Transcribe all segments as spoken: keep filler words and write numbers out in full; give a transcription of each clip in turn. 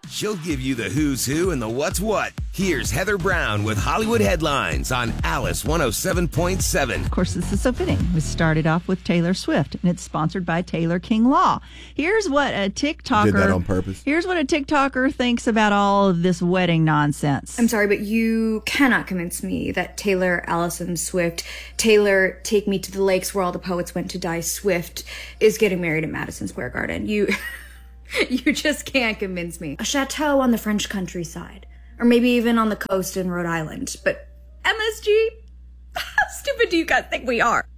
She'll give you the who's who and the what's what. Here's Heather Brown with Hollywood Headlines on Alice one oh seven point seven. Of course, this is so fitting. We started off with Taylor Swift, and it's sponsored by Taylor King Law. Here's what a TikToker... Did that on purpose? Here's what a TikToker thinks about all of this wedding nonsense. I'm sorry, but you cannot convince me that Taylor Allison Swift, Taylor Take Me to the Lakes Where All the Poets Went to Die Swift, is getting married at Madison Square Garden. You... You just can't convince me. A chateau on the French countryside. Or maybe even on the coast in Rhode Island. But M S G? How stupid do you guys think we are?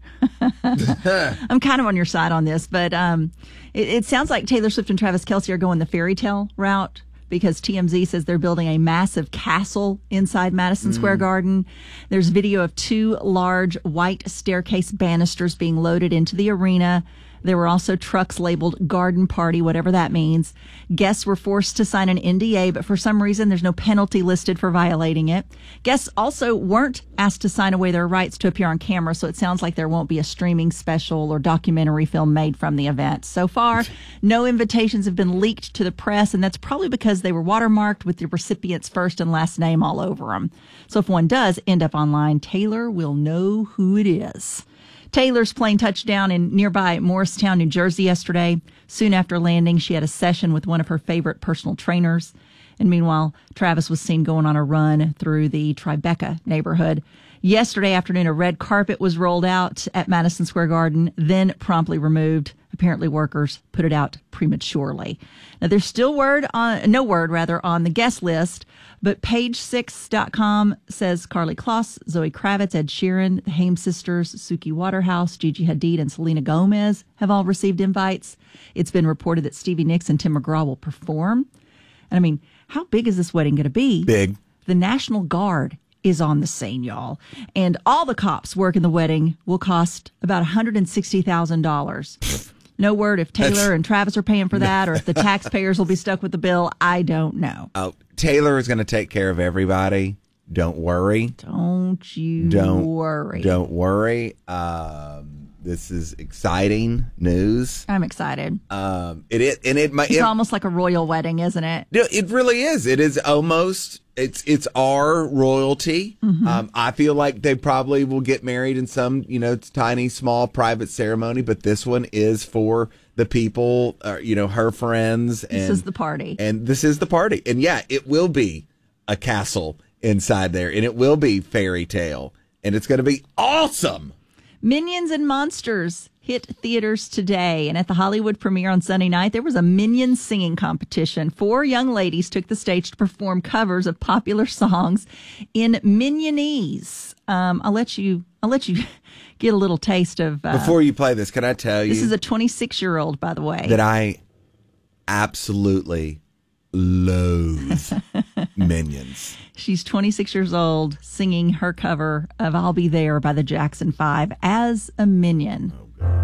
I'm kind of on your side on this, but um, it, it sounds like Taylor Swift and Travis Kelce are going the fairy tale route, because T M Z says they're building a massive castle inside Madison mm. Square Garden. There's video of two large white staircase banisters being loaded into the arena. There were also trucks labeled Garden Party, whatever that means. Guests were forced to sign an N D A, but for some reason there's no penalty listed for violating it. Guests also weren't asked to sign away their rights to appear on camera, so it sounds like there won't be a streaming special or documentary film made from the event. So far, no invitations have been leaked to the press, and that's probably because they were watermarked with the recipient's first and last name all over them. So if one does end up online, Taylor will know who it is. Taylor's plane touched down in nearby Morristown, New Jersey yesterday. Soon after landing, she had a session with one of her favorite personal trainers. And meanwhile, Travis was seen going on a run through the Tribeca neighborhood. Yesterday afternoon, a red carpet was rolled out at Madison Square Garden, then promptly removed. Apparently, workers put it out prematurely. Now, there's still word on, no word rather, on the guest list, but page six dot com says Karlie Kloss, Zoe Kravitz, Ed Sheeran, the Haim sisters, Suki Waterhouse, Gigi Hadid, and Selena Gomez have all received invites. It's been reported that Stevie Nicks and Tim McGraw will perform. And I mean, how big is this wedding going to be? Big. The National Guard is on the scene, y'all. And all the cops working the wedding will cost about one hundred sixty thousand dollars. No word if Taylor That's, and Travis are paying for that or if the taxpayers will be stuck with the bill. I don't know. Oh, Taylor is going to take care of everybody. Don't worry. Don't you don't, worry. Don't worry. Um, this is exciting news. I'm excited. Um, it, it and it might. It's it, almost like a royal wedding, isn't it? It really is. It is almost. It's it's our royalty. Mm-hmm. Um, I feel like they probably will get married in some, you know, tiny, small, private ceremony, but this one is for the people, uh, you know, her friends. And, this is the party. And this is the party. And yeah, it will be a castle inside there, and it will be fairy tale, and it's going to be awesome. Minions and Monsters hit theaters today, and at the Hollywood premiere on Sunday night, there was a Minions singing competition. Four young ladies took the stage to perform covers of popular songs in Minionese. Um, I'll let you. I'll let you get a little taste of. Uh, Before you play this, can I tell you? This is a twenty-six-year-old, by the way, that I absolutely loathe Minions. She's twenty-six years old, singing her cover of "I'll Be There" by the Jackson Five as a Minion. Oh, God.